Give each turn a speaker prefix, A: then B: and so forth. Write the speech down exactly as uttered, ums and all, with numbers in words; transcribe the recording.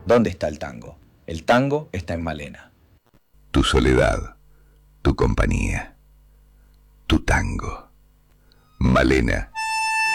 A: ¿Dónde está el tango? El tango está en Malena.
B: Tu soledad, tu compañía, tu tango. Malena.